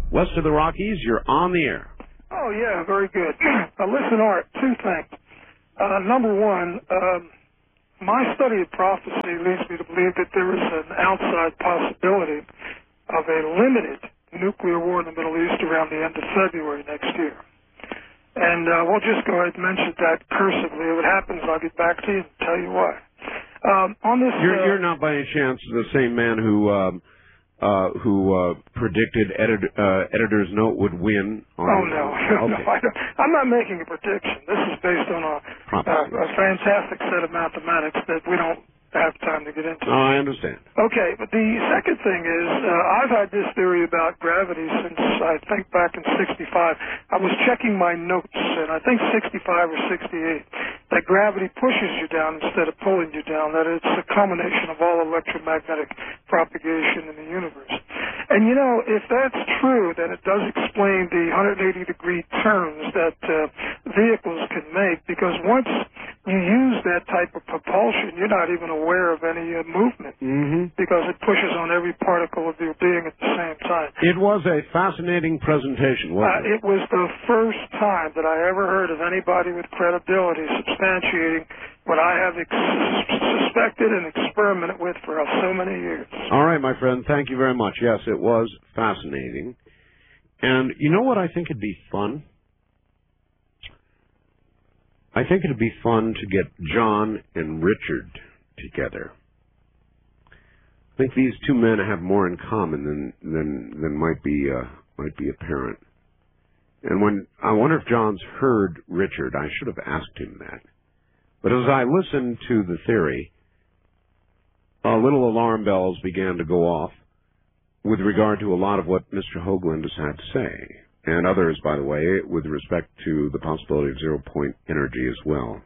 west of the Rockies. You're on the air. Oh, yeah, very good. Listen, Art, two things. Number one, my study of prophecy leads me to believe that there is an outside possibility of a limited nuclear war in the Middle East around the end of February next year. And we'll just go ahead and mention that cursively. If it happens, I'll get back to you and tell you why. On this, you're not by any chance the same man who predicted Editor's Note would win? No. Okay. No, I'm not making a prediction. This is based on a fantastic set of mathematics that we don't have time to get into. Oh, I understand. Okay, but the second thing is, I've had this theory about gravity since, I think, back in 65. I was checking my notes, and I think 65 or 68, that gravity pushes you down instead of pulling you down, that it's a combination of all electromagnetic propagation in the universe. And, you know, if that's true, then it does explain the 180-degree turns that vehicles can make, because once you use that type of propulsion, you're not even aware of any movement, because it pushes on every particle of your being at the same time. It was a fascinating presentation, wasn't it? It was the first time that I ever heard of anybody with credibility substantiating what I have suspected and experimented with for so many years. All right, my friend, thank you very much. Yes, it was fascinating. And you know what I think would be fun? I think it would be fun to get John and Richard together. I think these two men have more in common than might be apparent. And when I wonder if John's heard Richard, I should have asked him that. But as I listened to the theory, little alarm bells began to go off with regard to a lot of what Mr. Hoagland has had to say, and others, by the way, with respect to the possibility of zero-point energy as well.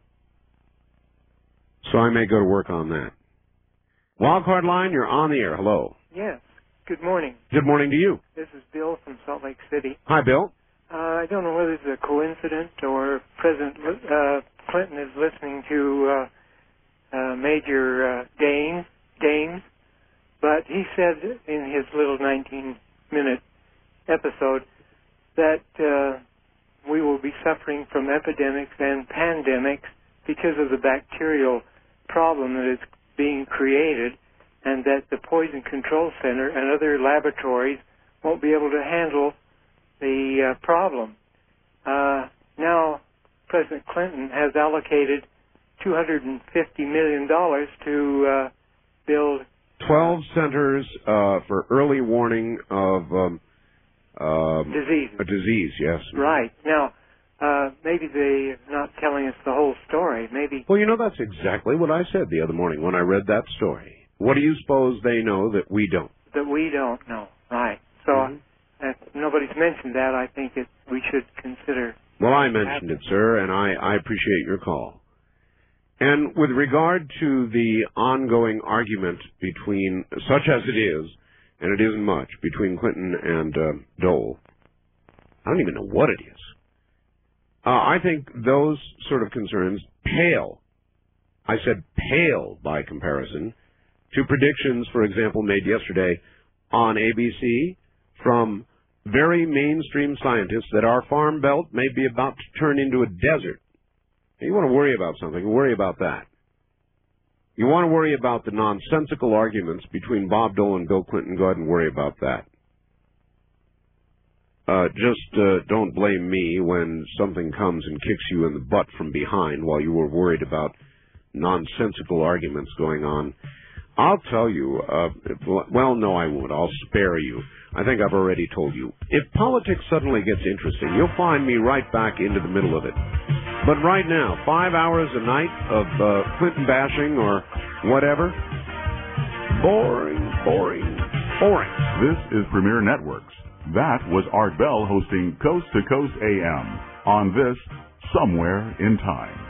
So I may go to work on that. Wildcard line, you're on the air. Hello. Yes. Good morning. Good morning to you. This is Bill from Salt Lake City. Hi, Bill. I don't know whether it's a coincidence or President Clinton is listening to Major Daines, but he said in his little 19-minute episode that we will be suffering from epidemics and pandemics because of the bacterial problem that is being created, and that the Poison Control Center and other laboratories won't be able to handle the problem. Now, President Clinton has allocated $250 million to build 12 centers for early warning of disease. A disease, yes. Right. Now, maybe they're not telling us the whole story. Maybe. Well, you know, that's exactly what I said the other morning when I read that story. What do you suppose they know that we don't? That we don't know. Right. So if nobody's mentioned that, I think we should consider. Well, I mentioned it, sir, and I appreciate your call. And with regard to the ongoing argument between, such as it is, and it isn't much, between Clinton and Dole, I don't even know what it is. I think those sort of concerns pale, I said pale by comparison, to predictions, for example, made yesterday on ABC from very mainstream scientists that our farm belt may be about to turn into a desert. You want to worry about something, worry about that. You want to worry about the nonsensical arguments between Bob Dole and Bill Clinton, go ahead and worry about that. Just don't blame me when something comes and kicks you in the butt from behind while you were worried about nonsensical arguments going on. I'll tell you, well, no, I won't. I'll spare you. I think I've already told you. If politics suddenly gets interesting, you'll find me right back into the middle of it. But right now, 5 hours a night of Clinton bashing or whatever, boring. This is Premier Networks. That was Art Bell hosting Coast to Coast AM on this Somewhere in Time.